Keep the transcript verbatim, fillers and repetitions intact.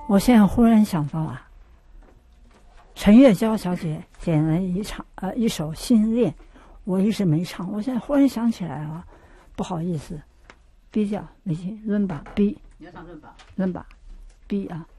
我现在忽然想到啊，陈月娇小姐点了一场呃一首《心恋》，我一直没唱，我现在忽然想起来了，不好意思，B 调没听，润吧 B， 你要唱润吧， 润吧 B 啊。